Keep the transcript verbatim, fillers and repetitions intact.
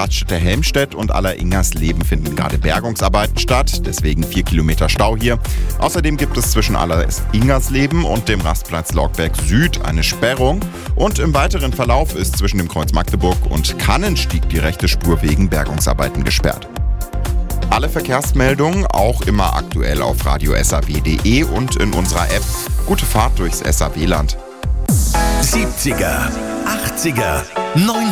Raststätte Helmstedt und Aller-Ingersleben finden gerade Bergungsarbeiten statt, deswegen vier Kilometer Stau hier. Außerdem gibt es zwischen Aller-Ingersleben und dem Rastplatz Logberg Süd eine Sperrung. Und im weiteren Verlauf ist zwischen dem Kreuz Magdeburg und Kannenstieg die rechte Spur wegen Bergungsarbeiten gesperrt. Alle Verkehrsmeldungen auch immer aktuell auf radio s a w punkt d e und in unserer App. Gute Fahrt durchs S A W-Land. siebziger, achtziger, neunziger